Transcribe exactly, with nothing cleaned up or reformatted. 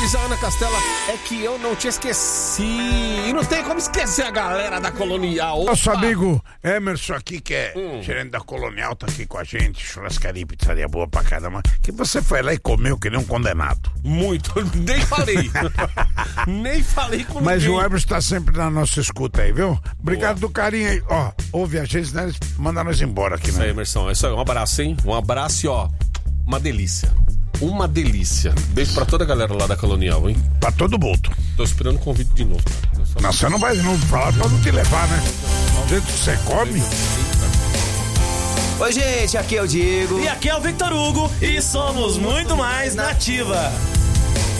diz a Ana Castela, é que eu não te esqueci. E não tem como esquecer a galera da Colonial. Opa. Nosso amigo Emerson aqui, que é hum. gerente da Colonial, tá aqui com a gente. Churrascaria e pizzaria boa pra caramba. Que você foi lá e comeu que nem um condenado. Muito, nem falei. Nem falei com Mas ninguém. o Emerson tá sempre na nossa escuta aí, viu? Obrigado Boa. do carinho aí. Ó, ouve a gente, né? Eles mandam nós embora aqui, Isso né? aí, Emerson. É isso aí, um abraço, hein? Um abraço e ó, uma delícia. Uma delícia. Beijo pra toda a galera lá da Colonial, hein? Pra todo mundo. Tô esperando o convite de novo, cara. Só... Não, você não vai não falar pra não te levar, né? Do jeito que você come. Oi, gente, aqui é o Diego. E aqui é o Victor Hugo. E somos muito mais Nativa.